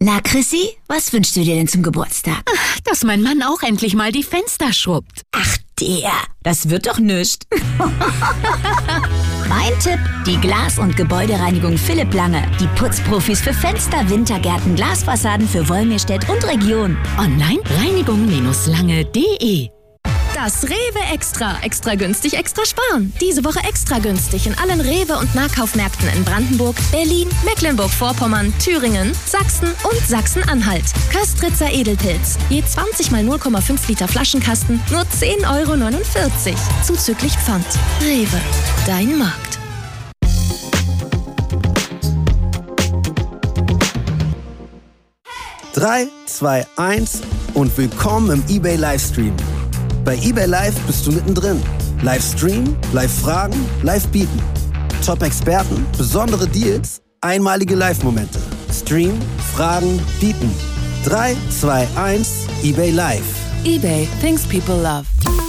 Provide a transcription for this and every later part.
Na, Chrissy, was wünschst du dir denn zum Geburtstag? Dass mein Mann auch endlich mal die Fenster schrubbt. Ach, das wird doch nischt. Mein Tipp, die Glas- und Gebäudereinigung Philipp Lange. Die Putzprofis für Fenster, Wintergärten, Glasfassaden für Wolmirstedt und Region. Online reinigung-lange.de. Das Rewe Extra. Extra günstig, extra sparen. Diese Woche extra günstig in allen Rewe- und Nahkaufmärkten in Brandenburg, Berlin, Mecklenburg-Vorpommern, Thüringen, Sachsen und Sachsen-Anhalt. Köstritzer Edelpilz. Je 20 mal 0,5 Liter Flaschenkasten, nur 10,49 €. Zuzüglich Pfand. Rewe. Dein Markt. Drei, zwei, eins und willkommen im eBay Livestream. Bei eBay Live bist du mittendrin. Livestream, Live-Fragen, Live-Bieten. Top-Experten, besondere Deals, einmalige Live-Momente. Stream, Fragen, Bieten. 3, 2, 1, eBay Live. eBay. Things people love.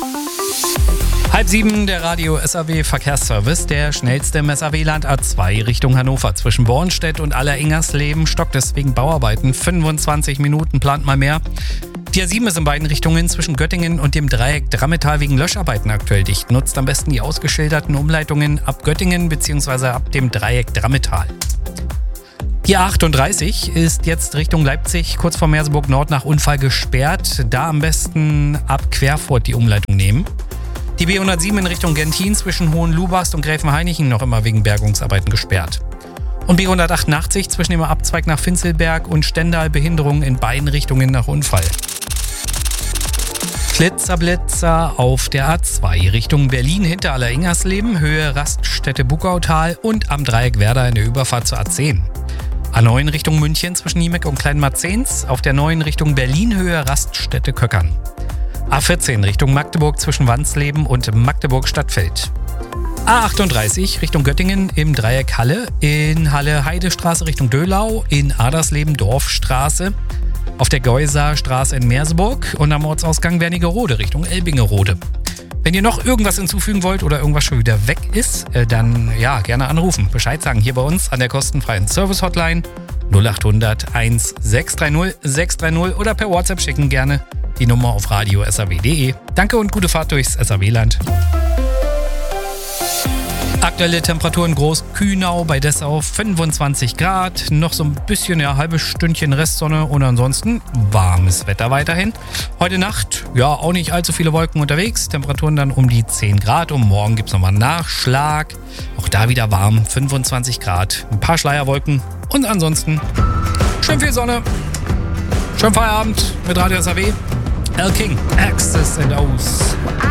6:30, der Radio SAW Verkehrsservice. Der schnellste im SAW-Land A2 Richtung Hannover. Zwischen Bornstedt und Alleringersleben stockt es wegen Bauarbeiten. 25 Minuten, plant mal mehr. Die A7 ist in beiden Richtungen zwischen Göttingen und dem Dreieck Drammetal wegen Löscharbeiten aktuell dicht. Nutzt am besten die ausgeschilderten Umleitungen ab Göttingen bzw. ab dem Dreieck Drammetal. Die A38 ist jetzt Richtung Leipzig kurz vor Merseburg Nord nach Unfall gesperrt. Da am besten ab Querfurt die Umleitung nehmen. Die B107 in Richtung Gentin zwischen Hohenlubast und Gräfenhainichen noch immer wegen Bergungsarbeiten gesperrt. Und B188 zwischen dem Abzweig nach Finzelberg und Stendal Behinderung in beiden Richtungen nach Unfall. Blitzerblitzer auf der A2 Richtung Berlin hinter Alleringersleben, Höhe Raststätte Buckautal und am Dreieck Werder in der Überfahrt zur A10. A9 Richtung München zwischen Niemeck und Kleinmarzens, auf der 9 Richtung Berlin Höhe Raststätte Köckern. A14 Richtung Magdeburg zwischen Wansleben und Magdeburg-Stadtfeld. A38 Richtung Göttingen im Dreieck Halle, in Halle Heidestraße Richtung Döhlau, in Adersleben Dorfstraße, auf der Geuserstraße in Merseburg und am Ortsausgang Wernigerode Richtung Elbingerode. Wenn ihr noch irgendwas hinzufügen wollt oder irgendwas schon wieder weg ist, dann ja, gerne anrufen. Bescheid sagen hier bei uns an der kostenfreien Service-Hotline 0800 1630 630 oder per WhatsApp schicken gerne die Nummer auf radio.saw.de. Danke und gute Fahrt durchs SAW-Land. Aktuelle Temperaturen Groß-Kühnau bei Dessau 25 Grad, noch so ein bisschen, ja, halbes Stündchen Restsonne und ansonsten warmes Wetter weiterhin. Heute Nacht, ja, auch nicht allzu viele Wolken unterwegs, Temperaturen dann um die 10 Grad und morgen gibt es nochmal Nachschlag. Auch da wieder warm, 25 Grad, ein paar Schleierwolken und ansonsten schön viel Sonne. Schönen Feierabend mit Radio SAW. L. King, X's and O's.